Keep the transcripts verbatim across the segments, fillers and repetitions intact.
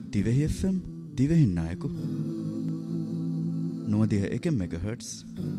ದಿವೆಹಿ F M ದಿವೆಹಿ Nayak ನೂದಿಹ ಏಕೆ megahertz.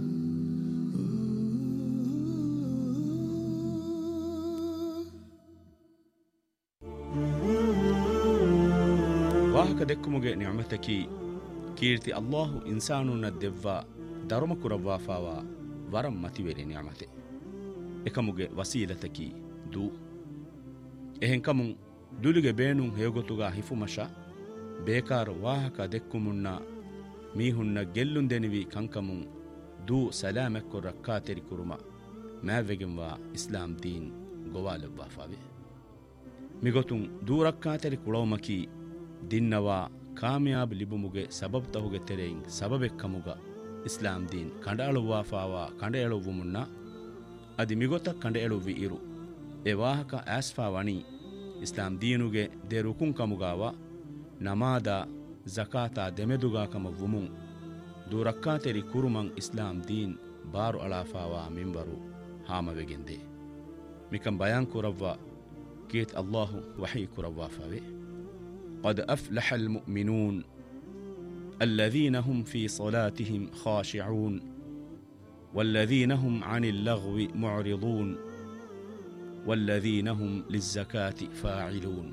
ವಾಹಕ ದೆಕ್ಕುಮುಗೆ ನಿಅಮತಕಿ ಕೀರ್ತಿ ಅಲ್ಲಾಹು ಇನ್ಸಾನುನ ದೆವ್ವ ಧರ್ಮ ಕುರವ್ವಾಫಾವ ವರಂ ಮತಿವೆರಿ ನಿಅಮತೆ ಎಕಮುಗೆ ವಸೀಲತಕಿ ದೂ ಎಹೆಂಕಮುಂ ದುಲಿಗೆ ಬೇಣುಂ ಹೇಗೊತುಗ ಹಿಫುಮಶ ಬೇಕಾರು ವಾಹಕ ದೆಕ್ಕುಮುನ್ನ ಮೀಹುನ್ನ ಗೆಲ್ಲುಂದೆನಿವಿ ಕಂಕಮುಂ ದೂ ಸಲಾಮೆಕ್ಕು ರಕ್ಕಾತೆರಿ ಕುರುಮ ಮ್ಯಾವೆಗೆಂವಾ ಇಸ್ಲಾಂ ದೀನ್ ಗೊವಾಲವ್ವಾಫಾವೆ ಮಿಗೊತುಂ ದೂ ರಕ್ಕಾತೆರಿ ಕುಳವಮಕಿ ದಿನ್ನವಾ ಕಾಮಯಾಬ್ ಲಿಬುಮುಗೆ ಸಬಬ್ ತಹುಗೆ ತೆರೆಯಿಂ ಸಬಬೆಕ್ಕಮುಗ ಇಸ್ಲಾಂ ದೀನ್ ಕಂಡಾಳುವಾಫಾವ ಕಂಡೆಳುವು ಮುನ್ನ ಅದಿ ಮಿಗೊತ ಕಂಡೆಳುವಿ ಇರು ಎ ವಾಹಕ ಆಸ್ಫಾ ವಣಿ ಇಸ್ಲಾಂ ದೀನುಗೆ ದೆ ರುಕುಂ ಕಮುಗಾವ ನಮಾದ ಜಕಾತಾ ದೆಮೆದುಗಾಕಮ ವುಮುಂ ದೂರಕ್ಕಾತೆರಿ ಕುರುಮಂ ಇಸ್ಲಾಂ ದೀನ್ ಬಾರು ಅಳಾಫಾವ ಮಿಂಬರು ಹಾಮವೆಗೆಂದೆ ಮಿಕಂ ಬಯಾನ್ ಕುರವ್ವ ಕೀತ್ ಅಲ್ಲಾಹು ವಹಿ ಕುರವ್ವಾಫಾವೆ قد أفلح المؤمنون الذين هم في صلاتهم خاشعون والذين هم عن اللغو معرضون والذين هم للزكاة فاعلون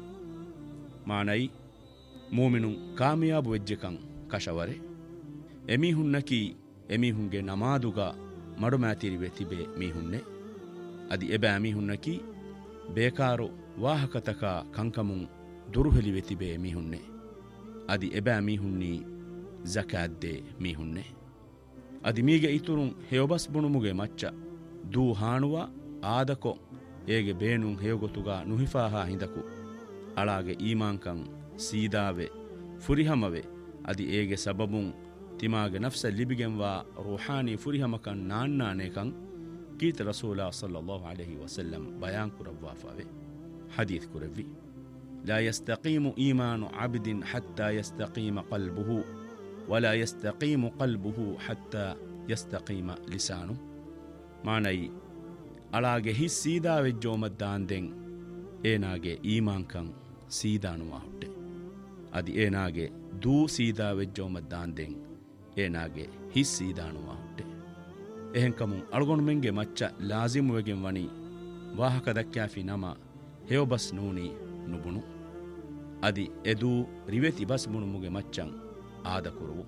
معنى مؤمن كامياب وجهكم كشوره ಎಮೀಹುನ್ನಕಿ ಎಮೀಹುಂಗೆ ನಮಾದುಗ ಮಡುಮಾತಿರಿವೆ ತಿಬೆ ಮೀಹುನ್ನೆ ಅದಿ ಎಬೆ ಅಮೀಹುನ್ನಕಿ ಬೇಕಾರು ವಾಹಕತಕ ಕಂಕಮುಂ ದುರುಹೆಲಿವೆ ತಿಬೆ ಮೀಹುನ್ನೆ ಅದಿ ಎಬೆ ಮೀಹುನ್ನಿ ಜಕಾದ್ದೆ ಮೀಹುನ್ನೆ ಅದಿ ಮೀಗೆ ಇತುರುಂ ಹೇವಬಸ್ ಬುಣುಮುಗೆ ಮಚ್ಚ ದೂ ಹಾಣುವ ಆದಕೊ ಏಗೆ ಬೇಣುಂ ಹೇವಗೊತುಗ ನುಹಿಫಾಹಾ ಹಿಂದಕು ಅಳಾಗೆ ಈಮಾಂಕಂ ಸೀದಾವೆ ಫುರಿಹಮವೆ ಅದಿ ಏಗೆ ಸಬಬುಂ ತಿಮಾಗೆ ನಫ್ಸ ಲಿಬಿಗೆಂವಾ ರೂಹಾನಿ ಫುರಿಹಮಕನ್ ನಾನ್ನಾನೇಕಂ ಕೀತ ರಸೂಲ ಸಲ್ಲಲ್ಲಾಹು ಅಲೈಹಿ ವಸಲ್ಲಂ ಬಯಾನ್ ಕುರವ್ವಾಫಾವೆ ಹದೀತ್ ಕುರವ್ವಿ لا يستقيم إيمان عبد حتى يستقيم قلبه ولا يستقيم قلبه حتى يستقيم لسانه معنى ಅಳಾಗೆ ಹಿ ಸೀದಾ ವೆಜ್ಜೋಮದ್ದಾಂದೆಂ ಏನಾಗೆ ಈಮಾಂಕಂ ಸೀದಾನುವಾ ಹುಟ್ಟೆ ಅದಿ ಏನಾಗೆ ದೂ ಸೀದಾ ವೆಜ್ಜೋಮದ್ದಾಂದೆಂ ಏನಾಗೆ ಹಿ ಸೀದಾನುವಾ ಹುಟ್ಟೆ ಎಹೆಂಕಮುಂ ಅಳಗೊಂಡು ಮೆಂಗೆ ಮಚ್ಚ ಲಾಜಿಮುವೆಗೆಂ ವಣಿ ವಾಹಕ ದಕ್ಕಾಫಿ ನಮ ಹೇವಬಸ್ ನೂನಿ ನುಬುಣು ಅದಿ ಎದೂ ರಿವೆತಿ ಬಸ್ ಮುಣುಮುಗೆ ಮಚ್ಚಂ ಆದ ಕುರುವು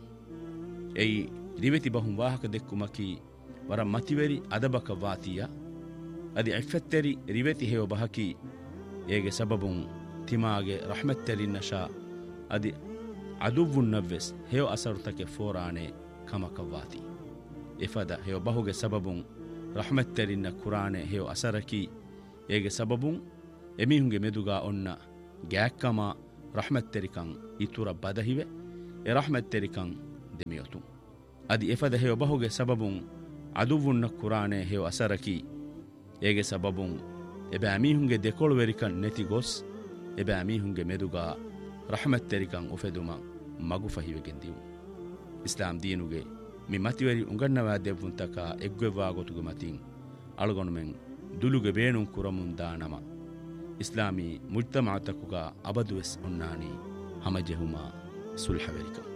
ಎಯಿ ರಿವೆತಿ ಬಹುಂ ವಾಹಕ ದೆಕ್ಕುಮಕಿ ವರ ಮತಿವೆರಿ ಅದಬಕ ವಾತಿಯ ಅದಿ ಎಫೆತ್ತೆರಿ ರಿವೆತಿ ಹೇವ ಬಹಕಿ ಏಗೆ ಸಬಬುಂ ತಿಮಾಗೆ ರಹಮತ್ತೆರಿನ್ನಶಾ ಅದಿ ಅದುವ್ವುನ್ನವ್ವೆಸ್ ಹೇವ ಅಸರುತಕೆ ಫೋರಾಣೆ ಕಮಕವಾತಿ ಎಫದ ಹೇವ ಬಹುಗೆ ಸಬಬುಂ ರಹಮತ್ತೆರಿನ್ನ ಕುರಾಣೆ ಹೇವ ಅಸರಕಿ ಏಗೆ ಸಬಬುಂ ಎಮಿಹುಂಗೆ ಮೆದುಗಾ ಒನ್ನ ಗ್ಯಾಕ್ಕಮ ರಹಮತ್ತೆರಿಕಂ ಇತುರ ಬದಹಿವೆ ಎ ರಹಮತ್ತೆರಿಕಂ ದೆಮಿಯೊತು ಅದಿ ಎಫದ ಹೇವ ಬಹುಗೆ ಸಬಬುಂ ಅದುವುನ್ನ ಕುರಾಣೆ ಹೇವ ಅಸರಕಿ ಏಗೆ ಸಬಬುಂ ಎಬೆ ಅಮೀಹುಂಗೆ ದೆಕೊಳುವೆರಿಕಂ ನೆತಿ ಗೊಸ್ ಎಬೆ ಅಮೀಹುಂಗೆ ಮೆದುಗಾ ರಹಮತ್ತೆರಿಕಂ ಉಫೆದುಮ ಮಗು ಫಹಿವೆಗೆಂದಿವು ಇಸ್ಲಾಂ ದೀನುಗೆ ಮಿ ಮತಿವೆರಿ ಉಂಗನ್ನವಾ ದೆವ್ವುಂತಕ ಎಗ್ವೆವ್ವಾ ಗೊತುಗೆ ಮತಿಂ ಅಳಗೊಣುಮೆಂ ದುಲುಗೆ ಬೇಣುಂ ಕುರಮುಂ ದಾನಮ ಇಸ್ಲಾಮಿ ಮುಜ್ತಮಾತಕುಗ ಅಬದುವೆಸ್ ಉನ್ನಾನಿ ಹಮಜೆಹುಮಾ ಸುಲ್ಹವೆರಿಕಂ